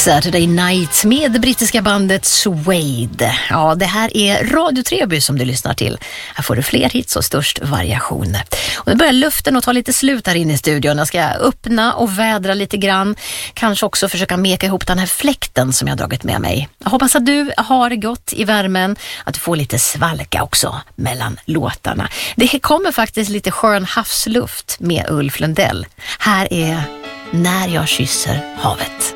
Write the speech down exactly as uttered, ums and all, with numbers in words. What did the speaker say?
Saturday Night med det brittiska bandet Suede. Ja, det här är Radio Treby som du lyssnar till. Här får du fler hits och störst variation. Och nu börjar luften att ta lite slut här inne i studion. Jag ska öppna och vädra lite grann. Kanske också försöka meka ihop den här fläkten som jag har dragit med mig. Jag hoppas att du har det gott i värmen. Att du får lite svalka också mellan låtarna. Det kommer faktiskt lite skön havsluft med Ulf Lundell. Här är När jag kysser havet.